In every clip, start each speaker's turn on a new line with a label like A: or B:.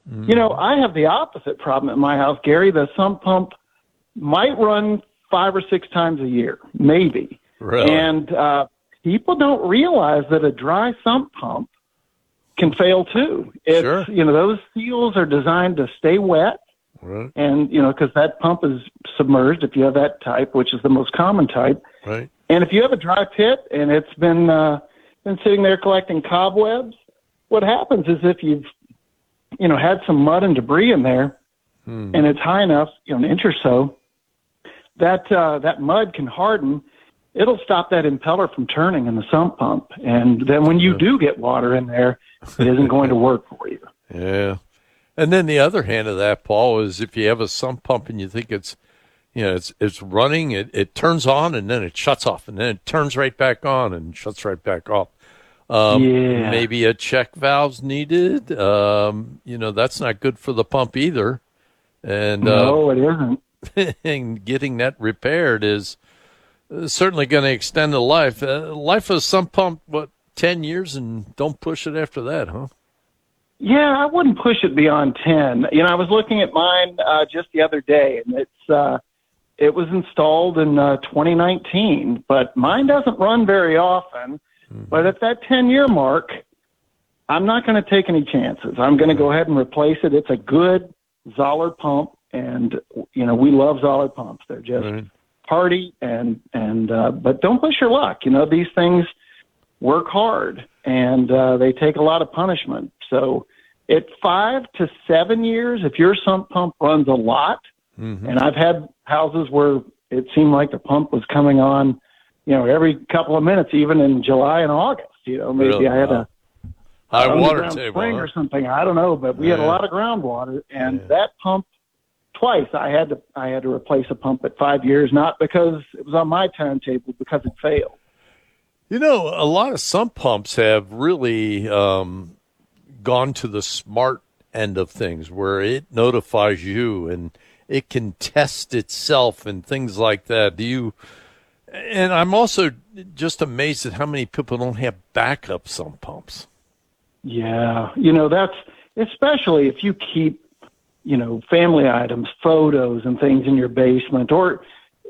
A: You know, I have the opposite problem at my house, Gary. The sump pump might run 5 or 6 times a year, maybe.
B: Really?
A: And people don't realize that a dry sump pump can fail too. It's,
B: Sure.
A: You know, those seals are designed to stay wet.
B: Right.
A: And, you know, because that pump is submerged if you have that type, which is the most common type.
B: Right.
A: And if you have a dry pit and it's been sitting there collecting cobwebs, what happens is if you've, you know, had some mud and debris in there and it's high enough, you know, an inch or so, that mud can harden. It'll stop that impeller from turning in the sump pump. And then when you do get water in there, it isn't going to work for you.
B: Yeah. And then the other hand of that, Paul, is if you have a sump pump and you think it's, you know, it's running, it turns on and then it shuts off and then it turns right back on and shuts right back off. Maybe a check valve's needed. You know, that's not good for the pump either. And
A: no, it isn't.
B: And getting that repaired is certainly going to extend the life. Life of a sump pump, 10 years, and don't push it after that, huh?
A: Yeah, I wouldn't push it beyond 10. You know, I was looking at mine just the other day, and it was installed in 2019, but mine doesn't run very often. But at that 10-year mark, I'm not going to take any chances. I'm going to go ahead and replace it. It's a good Zollard pump, and, you know, we love Zollard pumps. They're just hardy, but don't push your luck. You know, these things work hard, and they take a lot of punishment. So at 5 to 7 years, if your sump pump runs a lot, and I've had houses where it seemed like the pump was coming on, you know, every couple of minutes, even in July and August. You know, maybe
B: really?
A: I had a
B: high water
A: underground
B: table
A: spring or something. I don't know, but we had a lot of groundwater, and that pump twice I had to replace a pump at 5 years, not because it was on my timetable, because it failed.
B: You know, a lot of sump pumps have really gone to the smart end of things where it notifies you and it can test itself and things like that. And I'm also just amazed at how many people don't have backup sump pumps.
A: Yeah. You know, that's especially if you keep, you know, family items, photos and things in your basement, or,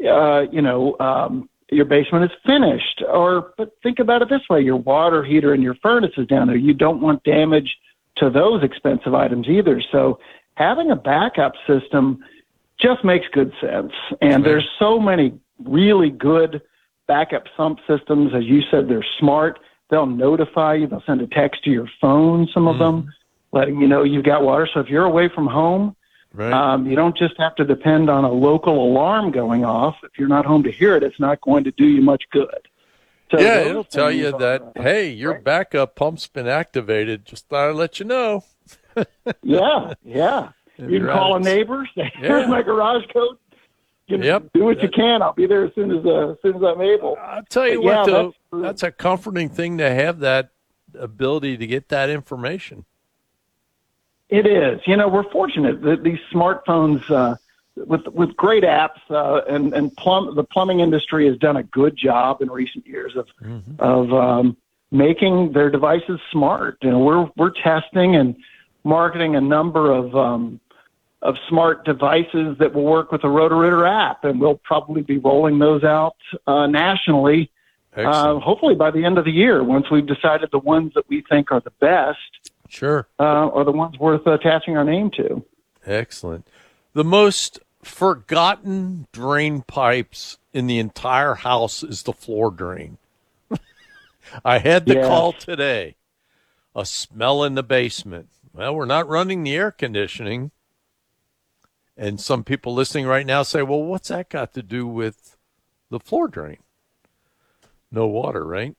A: your basement is finished. But think about it this way, your water heater and your furnace is down there. You don't want damage to those expensive items either. So having a backup system just makes good sense. And there's so many really good backup sump systems. As you said, they're smart. They'll notify you. They'll send a text to your phone, some of them, letting you know you've got water. So if you're away from home, you don't just have to depend on a local alarm going off. If you're not home to hear it, it's not going to do you much good. So
B: yeah, it'll tell you that, hey, your backup pump's been activated. Just thought I'd let you know.
A: Yeah. You can call a neighbor, say, here's my garage code. Do what you can. I'll be there as soon as I'm able.
B: I'll tell you what, though, that's a comforting thing to have that ability to get that information.
A: It is. You know, we're fortunate that these smartphones with great apps and the plumbing industry has done a good job in recent years of making their devices smart. You know, we're testing and marketing a number of smart devices that will work with the Roto-Rooter app, and we'll probably be rolling those out nationally, hopefully by the end of the year, once we've decided the ones that we think are the best.
B: Sure.
A: Are the ones worth attaching our name to.
B: Excellent. The most forgotten drain pipes in the entire house is the floor drain. I had the call today. A smell in the basement. Well, we're not running the air conditioning. And some people listening right now say, well, what's that got to do with the floor drain? No water, right?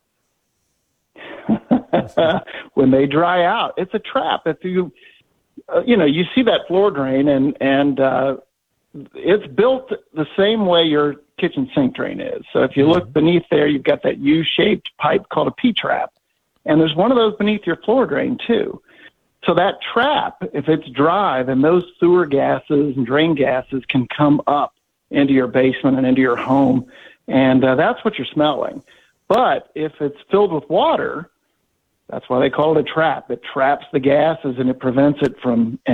A: When they dry out, it's a trap. If you see that floor drain and it's built the same way your kitchen sink drain is. So if you look beneath there, you've got that U-shaped pipe called a P-trap. And there's one of those beneath your floor drain too. So that trap, if it's dry, then those sewer gases and drain gases can come up into your basement and into your home. And that's what you're smelling. But if it's filled with water, that's why they call it a trap. It traps the gases and it prevents it from